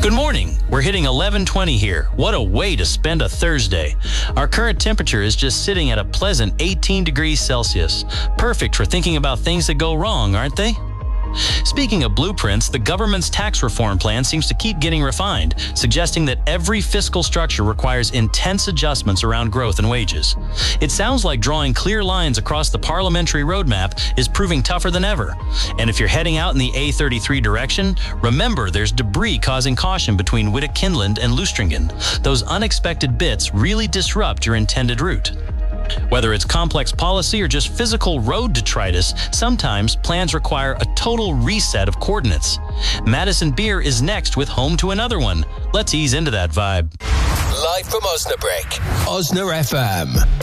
Good morning. We're hitting 11:20 here. What a way to spend a Thursday. Our current temperature is just sitting at a pleasant 18 degrees Celsius. Perfect for thinking about things that go wrong, aren't they? Speaking of blueprints, the government's tax reform plan seems to keep getting refined, suggesting that every fiscal structure requires intense adjustments around growth and wages. It sounds like drawing clear lines across the parliamentary roadmap is proving tougher than ever. And if you're heading out in the A33 direction, remember there's debris causing caution between Wittekinland and Lustringen. Those unexpected bits really disrupt your intended route. Whether it's complex policy or just physical road detritus, sometimes plans require a total reset of coordinates. Madison Beer is next with Home to Another One. Let's ease into that vibe. Live from Osnabrück, Osna FM.